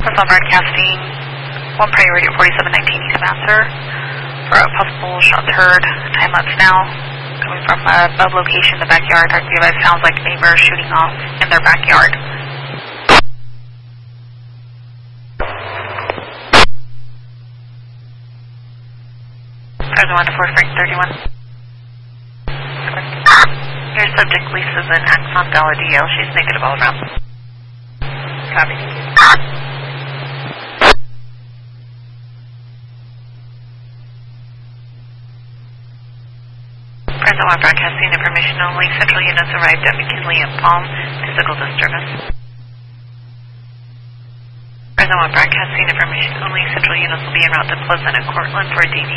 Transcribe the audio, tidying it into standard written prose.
Present broadcasting 1 priority at 4719 East Master for a possible shots heard. Time lapse now. Coming from above location, the backyard. Our device sounds like neighbors shooting off in their backyard. Present 1 to 4 Frank 31. Your subject Lisa's in Axon Galladio. She's negative all around. Copy. Present 1 broadcasting information only. Central units arrived at McKinley and Palm. Physical disturbance. Present 1 broadcasting information only. Central units will be en route to Pleasant and Cortland for a DD.